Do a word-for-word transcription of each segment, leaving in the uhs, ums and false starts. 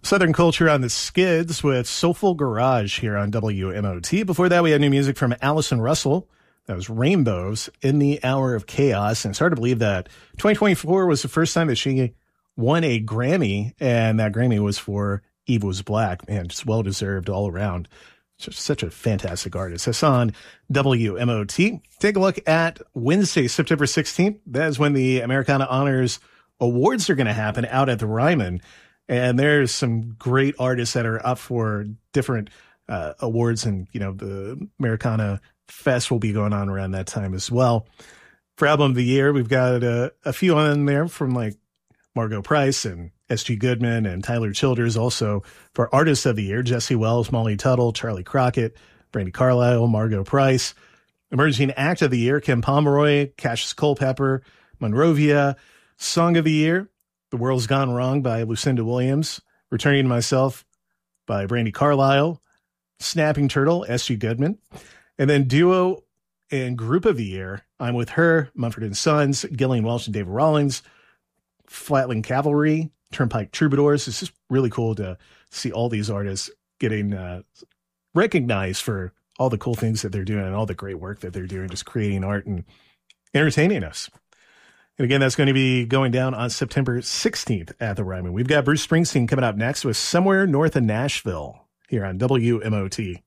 Southern Culture on the Skids with Soulful Garage here on W M O T. Before that, we had new music from Allison Russell. That was Rainbows in the Hour of Chaos. And it's hard to believe that twenty twenty-four was the first time that she won a Grammy, and that Grammy was for Eve Was Black. Man, just well-deserved all around. Just such a fantastic artist. That's on W M O T. Take a look at Wednesday, September sixteenth. That is when the Americana Honors Awards are going to happen out at the Ryman. And there's some great artists that are up for different uh, awards. And, you know, the Americana Fest will be going on around that time as well. For Album of the Year, we've got a, a few on there from like Margot Price and S G Goodman and Tyler Childers. Also for Artist of the Year, Jesse Wells, Molly Tuttle, Charlie Crockett, Brandi Carlile, Margot Price. Emerging Act of the Year, Kim Pomeroy, Cassius Culpepper, Monrovia. Song of the Year, The World's Gone Wrong by Lucinda Williams. Returning to Myself by Brandi Carlile. Snapping Turtle, S G Goodman. And then Duo and Group of the Year, I'm With Her, Mumford and Sons, Gillian Welch and David Rawlings. Flatland Cavalry, Turnpike Troubadours. It's just really cool to see all these artists getting uh, recognized for all the cool things that they're doing and all the great work that they're doing, just creating art and entertaining us. And again, that's going to be going down on September sixteenth at the Ryman. We've got Bruce Springsteen coming up next with Somewhere North of Nashville here on W M O T.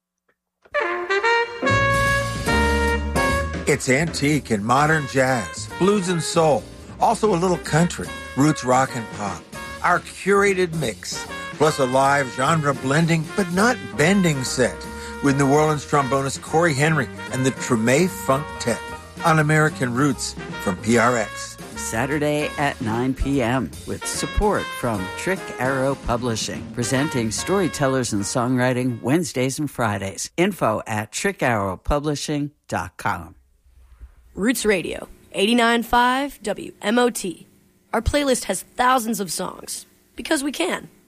It's antique and modern jazz, blues and soul, also a little country, roots rock and pop. Our curated mix, plus a live genre blending but not bending set with New Orleans trombonist Corey Henry and the Treme Funktet on American Roots from P R X. Saturday at nine p.m. with support from Trick Arrow Publishing, presenting storytellers and songwriting Wednesdays and Fridays. Info at trick arrow publishing dot com. Roots Radio, eighty-nine point five W M O T. Our playlist has thousands of songs, because we can.